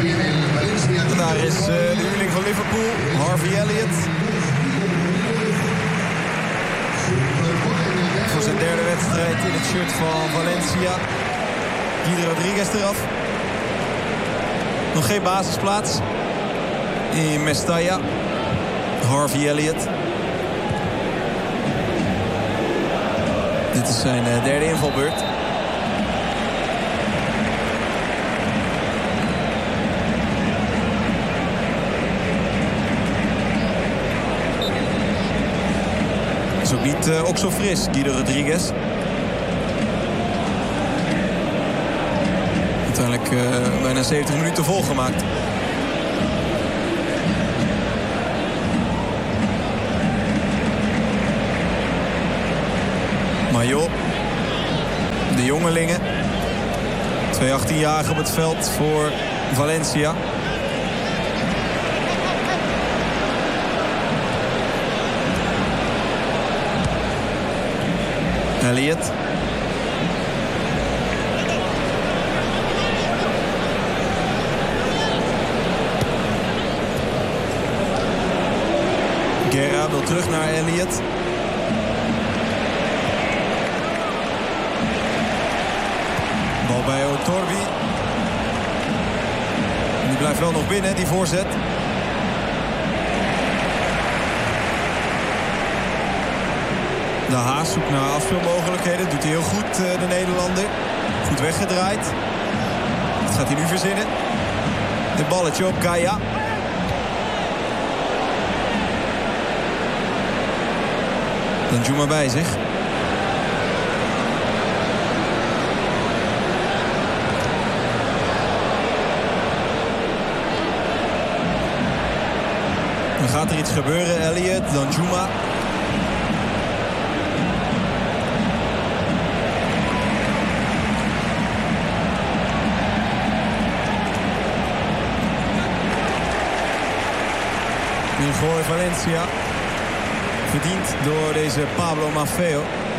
En daar is de huurling van Liverpool, Harvey Elliott. Voor zijn derde wedstrijd in het shirt van Valencia. Guido Rodriguez eraf. Nog geen basisplaats in Mestalla. Harvey Elliott. Dit is zijn derde invalbeurt. Is ook niet ook zo fris, Guido Rodriguez. Uiteindelijk bijna 70 minuten volgemaakt. Mayo. De jongelingen. 2 18-jarigen op het veld voor Valencia. Elliott. Guerra wil terug naar Elliott. Bal bij Otorbi. Die blijft wel nog binnen, die voorzet. De Haas zoekt naar afspeelmogelijkheden. Doet hij heel goed, de Nederlander. Goed weggedraaid. Dat gaat hij nu verzinnen. Dit balletje op Kaya. Danjuma bij zich. Dan gaat er iets gebeuren, Elliott, Danjuma. Nu gooi Valencia. Verdiend door deze Pablo Maffeo.